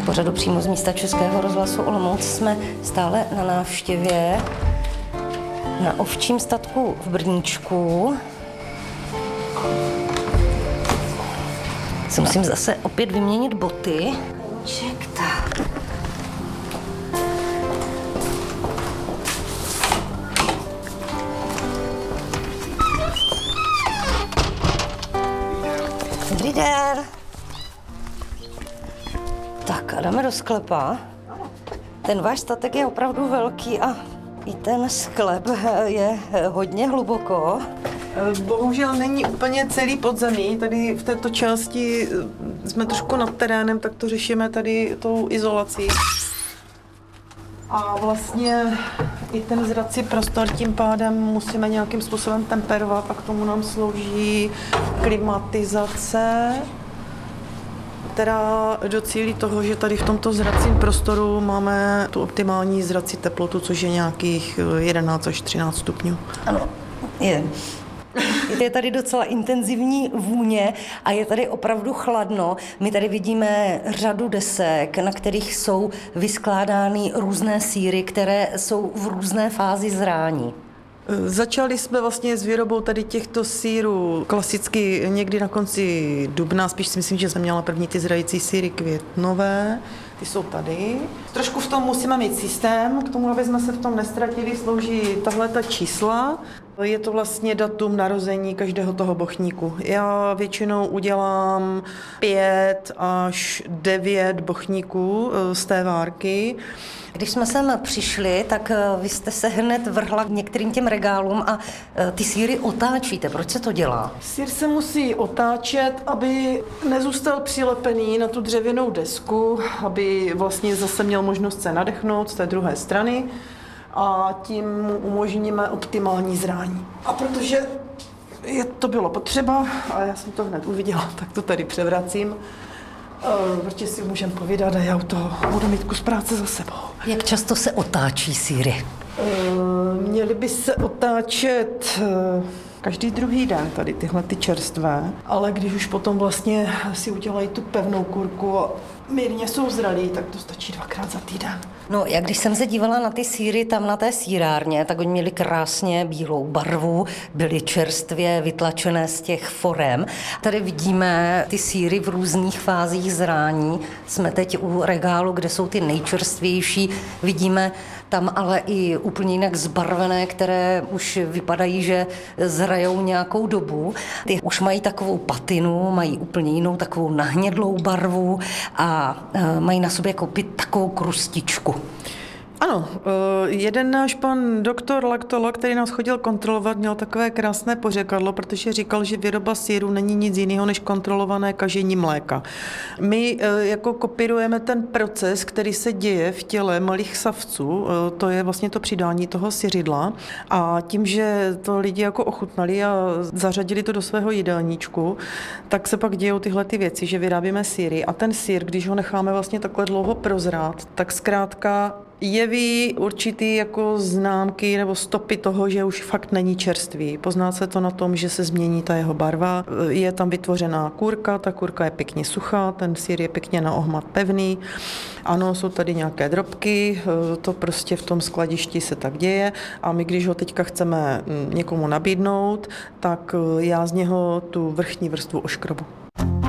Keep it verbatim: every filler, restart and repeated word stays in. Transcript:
pořadu přímo z místa Českého rozhlasu Olomouc jsme stále na návštěvě na ovčím statku v Brníčku. Si musím zase opět vyměnit boty. Ček, tak. Dobrý den. Tak a jdeme do sklepa. Ten váš statek je opravdu velký a i ten sklep je hodně hluboko. Bohužel není úplně celý podzemí. Tady v této části jsme trošku nad terénem, tak to řešíme tady tou izolací. A vlastně i ten zrací prostor tím pádem musíme nějakým způsobem temperovat a k tomu nám slouží klimatizace, která docílí toho, že tady v tomto zracím prostoru máme tu optimální zrací teplotu, což je nějakých jedenáct až třináct stupňů. Ano, je. Je tady docela intenzivní vůně a je tady opravdu chladno. My tady vidíme řadu desek, na kterých jsou vyskládány různé sýry, které jsou v různé fázi zrání. Začali jsme vlastně s výrobou tady těchto sýrů klasicky někdy na konci dubna, spíš si myslím, že jsem měla první ty zrající sýry květnové. Ty jsou tady. Trošku v tom musíme mít systém, k tomu, aby jsme se v tom nestratili, slouží tahle ta čísla. Je to vlastně datum narození každého toho bochníku. Já většinou udělám pět až devět bochníků z té várky. Když jsme sem přišli, tak vy jste se hned vrhla k některým těm regálům a ty sýry otáčíte. Proč se to dělá? Sýr se musí otáčet, aby nezůstal přilepený na tu dřevěnou desku, aby vlastně zase měl možnost se nadechnout z té druhé strany a tím mu umožníme optimální zrání. A protože je, to bylo potřeba a já jsem to hned uviděla, tak to tady převracím. Protože si můžeme povídat a já u toho budu mít kus práce za sebou. Jak často se otáčí sýry? Měly by se otáčet každý druhý den tady tyhle ty čerstvé, ale když už potom vlastně si udělají tu pevnou kurku a mírně jsou zralí, tak to stačí dvakrát za týden. No, jak když jsem se dívala na ty sýry tam na té sýrárně, tak oni měli krásně bílou barvu, byly čerstvě vytlačené z těch forem. Tady vidíme ty sýry v různých fázích zrání. Jsme teď u regálu, kde jsou ty nejčerstvější. Vidíme tam ale i úplně jinak zbarvené, které už vypadají, že zhrajou nějakou dobu. Ty už mají takovou patinu, mají úplně jinou takovou nahnědlou barvu a mají na sobě jako takovou krustičku. Ano, jeden náš pan doktor laktolog, který nás chodil kontrolovat, měl takové krásné pořekadlo, protože říkal, že výroba sýru není nic jiného než kontrolované kažení mléka. My jako kopírujeme ten proces, který se děje v těle malých savců, to je vlastně to přidání toho syřidla a tím, že to lidi jako ochutnali a zařadili to do svého jídelníčku, tak se pak dějou tyhle ty věci, že vyrábíme sýry a ten sýr, když ho necháme vlastně takhle dlouho prozrát, tak zkrátka jeví určitý jako známky nebo stopy toho, že už fakt není čerstvý. Pozná se to na tom, že se změní ta jeho barva. Je tam vytvořená kůrka, ta kůrka je pěkně suchá, ten sýr je pěkně na ohmat pevný. Ano, jsou tady nějaké drobky, to prostě v tom skladišti se tak děje a my, když ho teďka chceme někomu nabídnout, tak já z něho tu vrchní vrstvu oškrobu.